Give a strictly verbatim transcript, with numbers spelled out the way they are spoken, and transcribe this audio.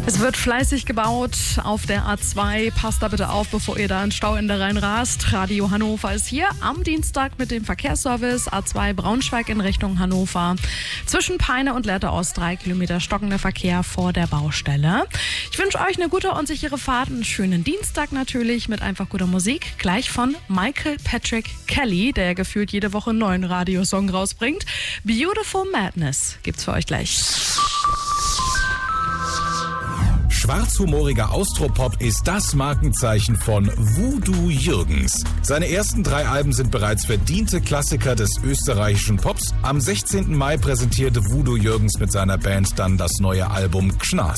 Es wird fleißig gebaut auf der A zwei. Passt da bitte auf, bevor ihr da in Stauende reinrast. Radio Hannover ist hier am Dienstag mit dem Verkehrsservice. A zwei Braunschweig in Richtung Hannover. Zwischen Peine und Lehrte Ost drei Kilometer stockender Verkehr vor der Baustelle. Ich wünsche euch eine gute und sichere Fahrt. Einen schönen Dienstag natürlich mit einfach guter Musik. Gleich von Michael Patrick Kelly, der gefühlt jede Woche einen neuen Radiosong rausbringt. Beautiful Madness gibt's für euch gleich. Schwarzhumoriger Austropop ist das Markenzeichen von Voodoo Jürgens. Seine ersten drei Alben sind bereits verdiente Klassiker des österreichischen Pops. Am sechzehnten Mai präsentierte Voodoo Jürgens mit seiner Band dann das neue Album Gschnas.